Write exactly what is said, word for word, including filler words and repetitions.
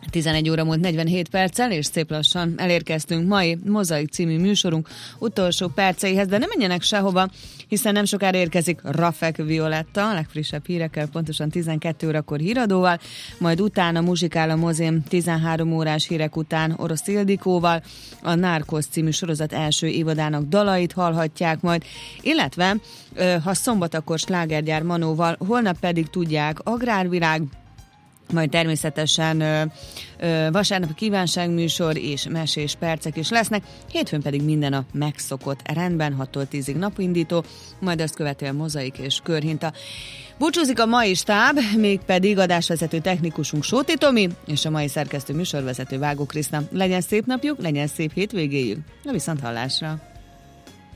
tizenegy óra múlt negyvenhét perccel, és szép lassan elérkeztünk mai Mozaik című műsorunk utolsó perceihez, de nem menjenek sehova, hiszen nem sokára érkezik Rafek Violetta, a legfrissebb hírekkel, pontosan tizenkét órakor híradóval, majd utána muzsikál a Mozim tizenhárom órás hírek után Orosz Ildikóval, a Narcos című sorozat első évadának dalait hallhatják majd, illetve ha szombat, akkor slágergyár Manóval, holnap pedig tudják Agrárvilág, majd természetesen ö, ö, vasárnapi kívánságműsor és mesés percek is lesznek, hétfőn pedig minden a megszokott rendben, hattól tízig napindító, majd azt követően Mozaik és Körhinta. Búcsúzik a mai stáb, mégpedig adásvezető technikusunk Sóti Tomi, és a mai szerkesztő műsorvezető Vágó Krisztina. Legyen szép napjuk, legyen szép hétvégéjük, a viszonthallásra!